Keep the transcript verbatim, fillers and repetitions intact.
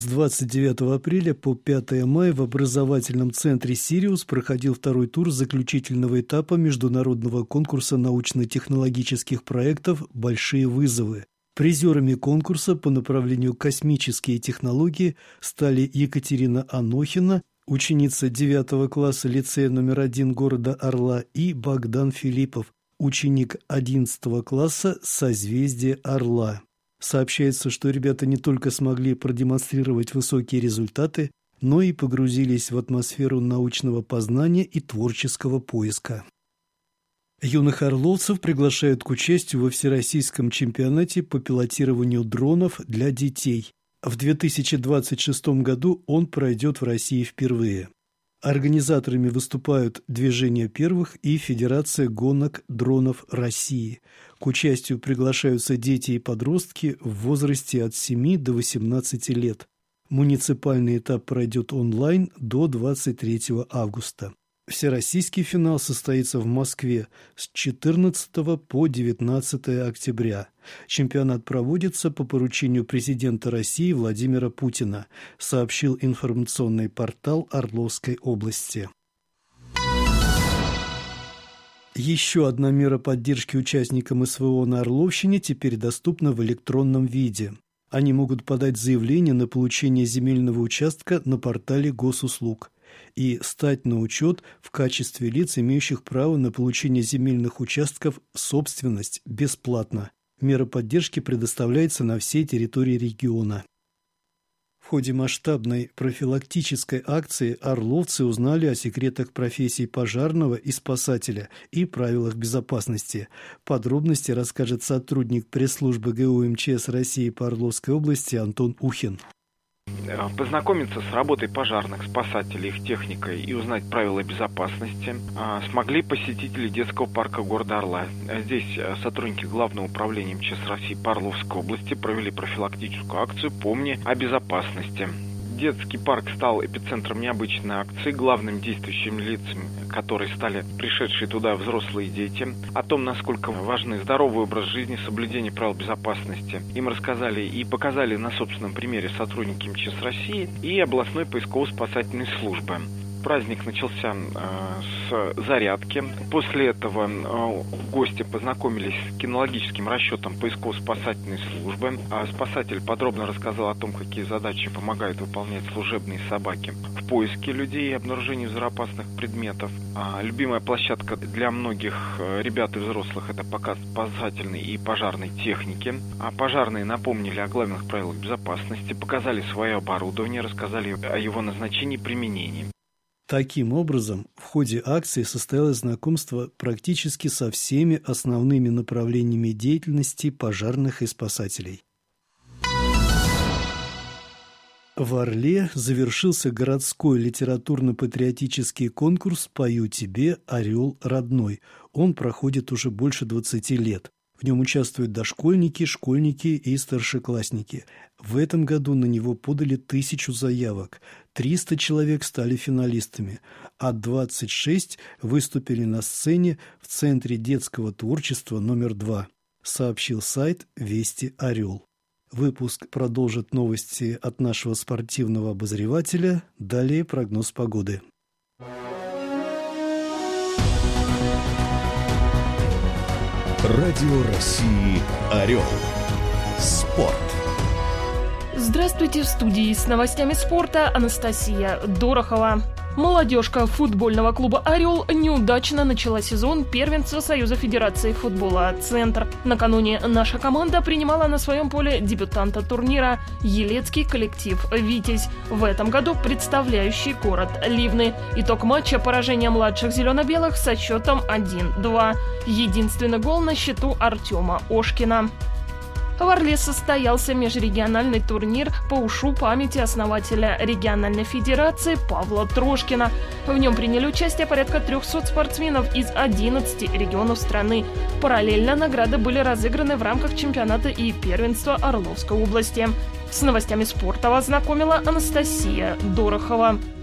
С двадцать девятого апреля по пятое мая в образовательном центре «Сириус» проходил второй тур заключительного этапа международного конкурса научно-технологических проектов «Большие вызовы». Призерами конкурса по направлению космические технологии стали Екатерина Анохина, ученица девятого класса лицея номер один города Орла, и Богдан Филиппов, ученик одиннадцатого класса созвездия Орла. Сообщается, что ребята не только смогли продемонстрировать высокие результаты, но и погрузились в атмосферу научного познания и творческого поиска. Юных орловцев приглашают к участию во Всероссийском чемпионате по пилотированию дронов для детей. В две тысячи двадцать шестом году он пройдет в России впервые. Организаторами выступают Движение первых и Федерация гонок дронов России. К участию приглашаются дети и подростки в возрасте от семи до восемнадцати лет. Муниципальный этап пройдет онлайн до двадцать третьего августа. Всероссийский финал состоится в Москве с четырнадцатого по девятнадцатое октября. Чемпионат проводится по поручению президента России Владимира Путина, сообщил информационный портал Орловской области. Еще одна мера поддержки участникам СВО на Орловщине теперь доступна в электронном виде. Они могут подать заявление на получение земельного участка на портале госуслуг и стать на учет в качестве лиц, имеющих право на получение земельных участков в собственность бесплатно. Мера поддержки предоставляется на всей территории региона. В ходе масштабной профилактической акции орловцы узнали о секретах профессий пожарного и спасателя и правилах безопасности. Подробности расскажет сотрудник пресс-службы ГУ МЧС России по Орловской области Антон Ухин. Познакомиться с работой пожарных, спасателей, их техникой и узнать правила безопасности смогли посетители детского парка города Орла. Здесь сотрудники Главного управления МЧС России по Орловской области провели профилактическую акцию «Помни о безопасности». Детский парк стал эпицентром необычной акции. Главными действующими лицами, которые стали пришедшие туда взрослые дети, о том, насколько важны здоровый образ жизни, соблюдение правил безопасности, им рассказали и показали на собственном примере сотрудники МЧС России и областной поисково-спасательной службы. Праздник начался э, с зарядки. После этого э, гости познакомились с кинологическим расчетом поисково-спасательной службы. А спасатель подробно рассказал о том, какие задачи помогают выполнять служебные собаки в поиске людей и обнаружении взрывоопасных предметов. А любимая площадка для многих ребят и взрослых – это показ спасательной и пожарной техники. А пожарные напомнили о главных правилах безопасности, показали свое оборудование, рассказали о его назначении и применении. Таким образом, в ходе акции состоялось знакомство практически со всеми основными направлениями деятельности пожарных и спасателей. В Орле завершился городской литературно-патриотический конкурс «Пою тебе, орел родной». Он проходит уже больше двадцати лет. В нем участвуют дошкольники, школьники и старшеклассники. В этом году на него подали тысячу заявок. триста человек стали финалистами, а двадцать шесть выступили на сцене в Центре детского творчества номер два, сообщил сайт «Вести Орел». Выпуск продолжит новости от нашего спортивного обозревателя. Далее прогноз погоды. Радио России «Орел». Спорт. Здравствуйте, в студии с новостями спорта Анастасия Дорохова. Молодежка футбольного клуба «Орел» неудачно начала сезон первенства Союза Федерации футбола «Центр». Накануне наша команда принимала на своем поле дебютанта турнира – елецкий коллектив «Витязь», в этом году представляющий город Ливны. Итог матча – поражение младших зелено-белых со счетом один-два. Единственный гол на счету Артема Ошкина. В Орле состоялся межрегиональный турнир по ушу памяти основателя региональной федерации Павла Трошкина. В нем приняли участие порядка трехсот спортсменов из одиннадцати регионов страны. Параллельно награды были разыграны в рамках чемпионата и первенства Орловской области. С новостями спорта вас знакомила Анастасия Дорохова.